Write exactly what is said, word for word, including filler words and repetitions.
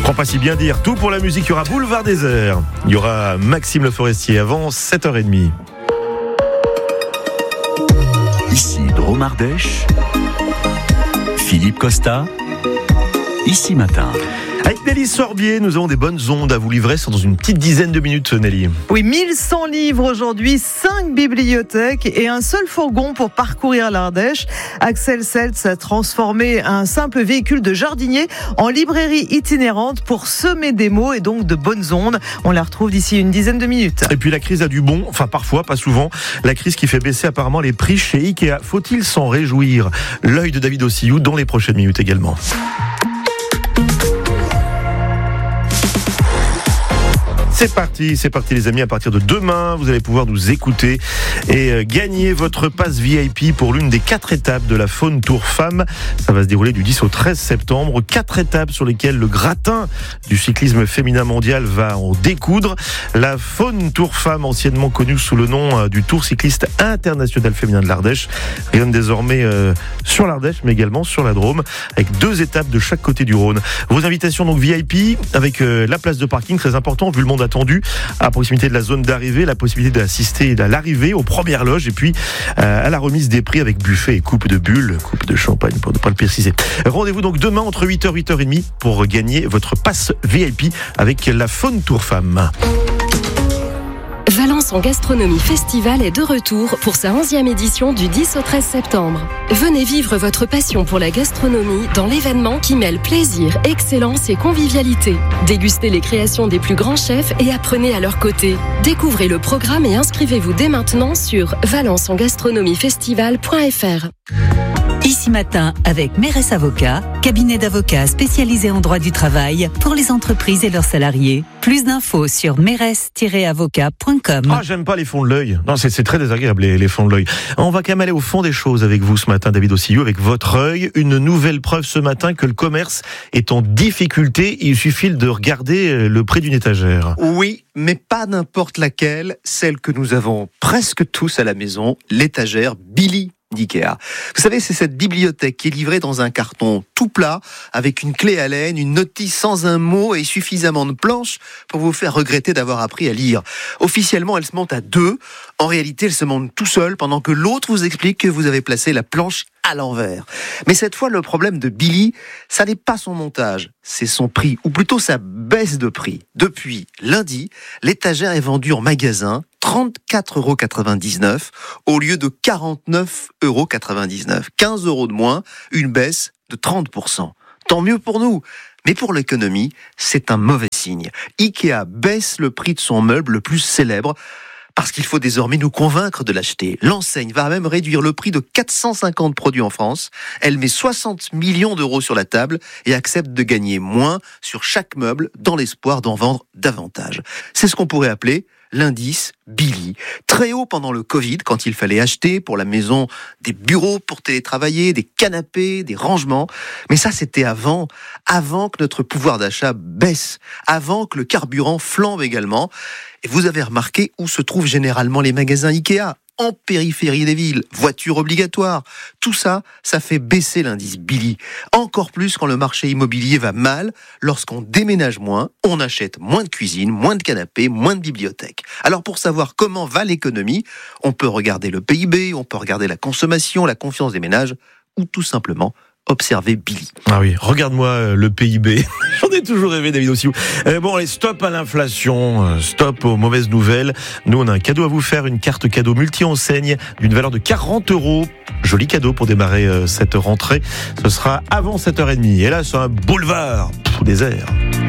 Crois pas si bien dire. Tout pour la musique, il y aura Boulevard Désert. Il y aura Maxime Le Forestier avant sept heures trente. Ici Drôme Ardèche, Philippe Costa, Ici Matin. Avec Nelly Sorbier, nous avons des bonnes ondes à vous livrer dans une petite dizaine de minutes, Nelly. Oui, mille cent livres aujourd'hui, cinq bibliothèques et un seul fourgon pour parcourir l'Ardèche. Axel Seltz a transformé un simple véhicule de jardinier en librairie itinérante pour semer des mots et donc de bonnes ondes. On la retrouve d'ici une dizaine de minutes. Et puis la crise a du bon, enfin parfois, pas souvent. La crise qui fait baisser apparemment les prix chez Ikea. Faut-il s'en réjouir? L'œil de David Ossillou dans les prochaines minutes également. C'est parti, c'est parti les amis, à partir de demain, vous allez pouvoir nous écouter et gagner votre passe V I P pour l'une des quatre étapes de la Faune Tour Femmes. Ça va se dérouler du dix au treize septembre. Quatre étapes sur lesquelles le gratin du cyclisme féminin mondial va en découdre. La Faune Tour Femmes, anciennement connue sous le nom du Tour cycliste international féminin de l'Ardèche, rayonne désormais euh, sur l'Ardèche, mais également sur la Drôme, avec deux étapes de chaque côté du Rhône. Vos invitations donc V I P, avec euh, la place de parking, très important, vu le monde attendu, à proximité de la zone d'arrivée, la possibilité d'assister à l'arrivée, aux premières loges, et puis euh, à la remise des prix avec buffet et coupe de bulles, coupe de champagne pour ne pas le préciser. Rendez-vous donc demain entre huit heures et huit heures trente pour gagner votre passe V I P avec la Faune Tour Femmes. Valence en gastronomie festival est de retour pour sa onzième édition du dix au treize septembre. Venez vivre votre passion pour la gastronomie dans l'événement qui mêle plaisir, excellence et convivialité. Dégustez les créations des plus grands chefs et apprenez à leur côté. Découvrez le programme et inscrivez-vous dès maintenant sur valence en gastronomie festival point f r. Ici Matin avec Mérès Avocats, cabinet d'avocats spécialisé en droit du travail pour les entreprises et leurs salariés. Plus d'infos sur mérès tiret avocat point com. Ah, j'aime pas les fonds de l'œil. Non, c'est, c'est très désagréable les, les fonds de l'œil. On va quand même aller au fond des choses avec vous ce matin, David Ossillou, avec votre œil. Une nouvelle preuve ce matin que le commerce est en difficulté. Il suffit de regarder le prix d'une étagère. Oui, mais pas n'importe laquelle, celle que nous avons presque tous à la maison, l'étagère Billy d'Ikea. Vous savez, c'est cette bibliothèque qui est livrée dans un carton tout plat, avec une clé à laine, une notice sans un mot et suffisamment de planches pour vous faire regretter d'avoir appris à lire. Officiellement, elle se monte à deux. En réalité, elle se monte tout seul pendant que l'autre vous explique que vous avez placé la planche à l'envers. Mais cette fois, le problème de Billy, ça n'est pas son montage, c'est son prix, ou plutôt sa baisse de prix. Depuis lundi, l'étagère est vendue en magasin trente-quatre euros quatre-vingt-dix-neuf au lieu de quarante-neuf euros quatre-vingt-dix-neuf. quinze euros de moins, une baisse de trente pour cent. Tant mieux pour nous. Mais pour l'économie, c'est un mauvais signe. Ikea baisse le prix de son meuble le plus célèbre parce qu'il faut désormais nous convaincre de l'acheter. L'enseigne va même réduire le prix de quatre cent cinquante produits en France. Elle met soixante millions d'euros sur la table et accepte de gagner moins sur chaque meuble dans l'espoir d'en vendre davantage. C'est ce qu'on pourrait appeler l'indice Billy. Très haut pendant le Covid, quand il fallait acheter pour la maison des bureaux pour télétravailler, des canapés, des rangements. Mais ça, c'était avant, avant que notre pouvoir d'achat baisse, avant que le carburant flambe également. Et vous avez remarqué où se trouvent généralement les magasins Ikea ? En périphérie des villes, voitures obligatoires. Tout ça, ça fait baisser l'indice Billy. Encore plus quand le marché immobilier va mal, lorsqu'on déménage moins, on achète moins de cuisine, moins de canapés, moins de bibliothèques. Alors pour savoir comment va l'économie, on peut regarder le P I B, on peut regarder la consommation, la confiance des ménages, ou tout simplement observer Billy. Ah oui, regarde-moi euh, le P I B. J'en ai toujours rêvé, David Ossillou. Euh, bon, allez, stop à l'inflation, euh, stop aux mauvaises nouvelles. Nous, on a un cadeau à vous faire, une carte cadeau multi-enseigne d'une valeur de quarante euros. Joli cadeau pour démarrer euh, cette rentrée. Ce sera avant sept heures trente. Et là, c'est un boulevard pff, désert.